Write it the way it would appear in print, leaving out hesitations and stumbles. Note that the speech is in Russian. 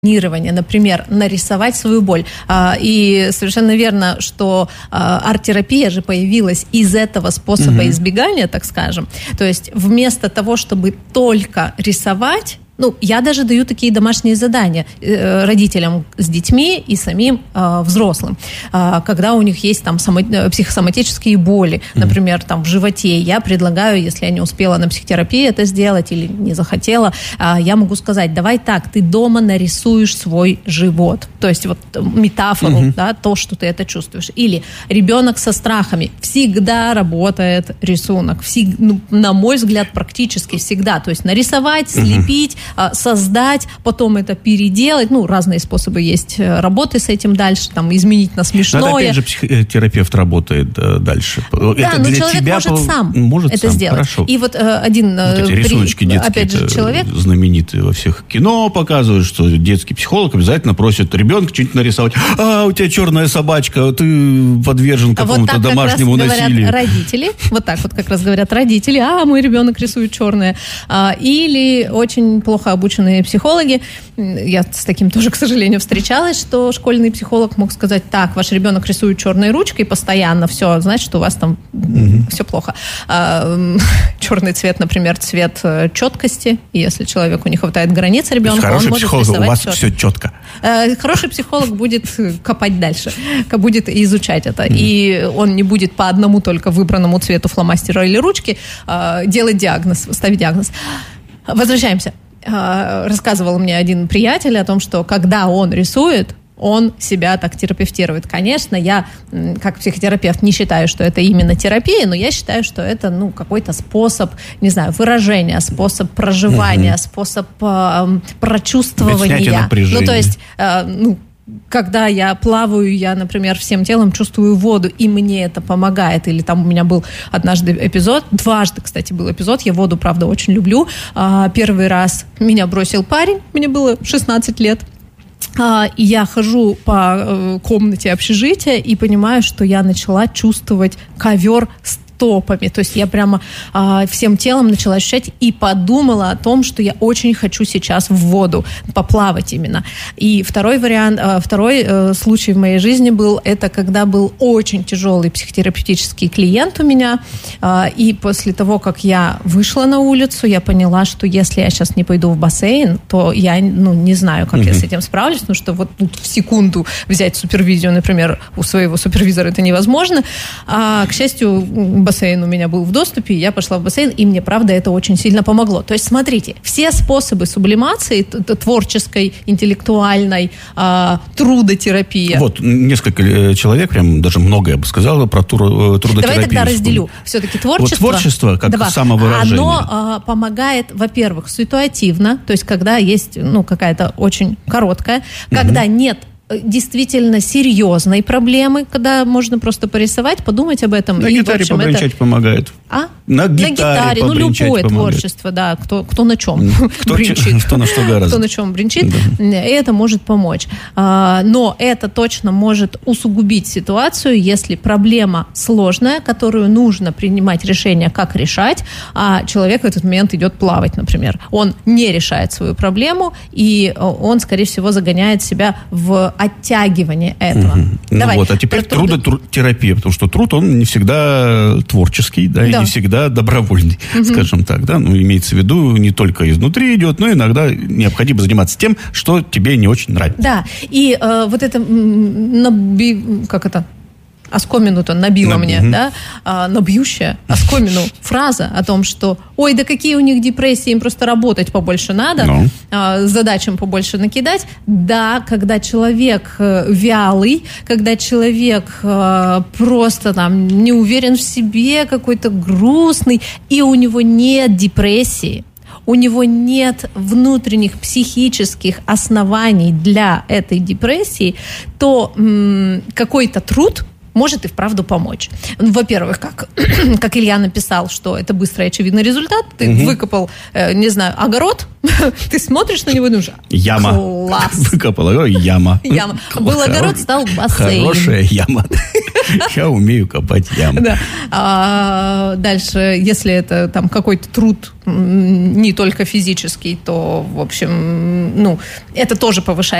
например, нарисовать свою боль. И совершенно верно, что арт-терапия же появилась из этого способа избегания, так скажем. То есть вместо того, чтобы только рисовать, я даже даю такие домашние задания родителям с детьми и самим взрослым. Когда у них есть там психосоматические боли, например, там в животе, я предлагаю, если я не успела на психотерапии это сделать или не захотела, я могу сказать: давай так, ты дома нарисуешь свой живот. То есть вот метафору, да, то, что ты это чувствуешь. Или ребенок со страхами. Всегда работает рисунок. На мой взгляд, практически всегда. То есть нарисовать, слепить, создать, потом это переделать. Разные способы есть работы с этим дальше, там, изменить на смешное. Но опять же психотерапевт работает дальше. Да, это но человек может сам это сделать. Хорошо. И вот один эти рисуночки детские, опять же, человек... знаменитые во всех кино показывают, что детский психолог обязательно просит ребенка что-нибудь нарисовать. У тебя черная собачка, ты подвержен какому-то домашнему насилию. Вот так родители, вот так вот как раз говорят родители: мой ребенок рисует черное. Или очень плохо обученные психологи. Я с таким тоже, к сожалению, встречалась, что школьный психолог мог сказать: так, ваш ребенок рисует черной ручкой постоянно, все, значит, у вас там все плохо. Черный цвет, например, цвет четкости. И если человеку не хватает границ ребенка, он может психолог, рисовать у вас все четко. Хороший психолог будет копать дальше, будет изучать это. И он не будет по одному только выбранному цвету фломастера или ручки делать диагноз, ставить диагноз. Возвращаемся. Рассказывал мне один приятель о том, что когда он рисует, он себя так терапевтирует. Конечно, я, как психотерапевт, не считаю, что это именно терапия, но я считаю, что это, какой-то способ, не знаю, выражения, способ проживания, способ прочувствования. Снятие напряжения. То есть, когда я плаваю, я, например, всем телом чувствую воду, и мне это помогает. Или там у меня был однажды эпизод, дважды, кстати, был эпизод, я воду, правда, очень люблю. Первый раз меня бросил парень, мне было 16 лет. И я хожу по комнате общежития и понимаю, что я начала чувствовать ковер стопами. То есть я прямо всем телом начала ощущать и подумала о том, что я очень хочу сейчас в воду, поплавать именно. И второй случай в моей жизни был, это когда был очень тяжелый психотерапевтический клиент у меня, и после того, как я вышла на улицу, я поняла, что если я сейчас не пойду в бассейн, то я не знаю, как я с этим справлюсь, потому что вот тут в секунду взять супервизию, например, у своего супервизора это невозможно. К счастью, бассейн у меня был в доступе, я пошла в бассейн, и мне, правда, это очень сильно помогло. То есть, смотрите, все способы сублимации, творческой, интеллектуальной, трудотерапии. Вот, несколько человек, прям даже много, я бы сказала, про трудотерапию. Давай тогда разделю. Все-таки творчество. Вот творчество, как самовыражение. Оно помогает, во-первых, ситуативно, то есть, когда есть, какая-то очень короткая, когда нет действительно серьезной проблемы, когда можно просто порисовать, подумать об этом. На гитаре побренчать помогает. На гитаре любое творчество, да, кто на чем бренчит. Кто на что гораздо. Кто на чем бренчит, и это может помочь. Но это точно может усугубить ситуацию, если проблема сложная, которую нужно принимать решение, как решать, а человек в этот момент идет плавать, например. Он не решает свою проблему, и он, скорее всего, загоняет себя в оттягивание этого. А теперь трудотерапия, потому что труд, он не всегда творческий, да, и не всегда добровольный, скажем так, да, имеется в виду, не только изнутри идет, но иногда необходимо заниматься тем, что тебе не очень нравится. Да, и вот это, оскомину-то набила мне, да, набьющая оскомину фраза о том, что ой, да какие у них депрессии, им просто работать побольше надо, задачам побольше накидать. Да, когда человек вялый, когда человек просто там не уверен в себе, какой-то грустный, и у него нет депрессии, у него нет внутренних психических оснований для этой депрессии, то какой-то труд может и вправду помочь. Во-первых, как Илья написал, что это быстрый очевидный результат. Ты выкопал, огород, ты смотришь на него и думаешь: яма. Класс. Выкопал огород, яма. Был огород, стал бассейн. Хорошая яма. Я умею копать яму. Да. Дальше, если это там какой-то труд не только физический, то, в общем, это тоже повышает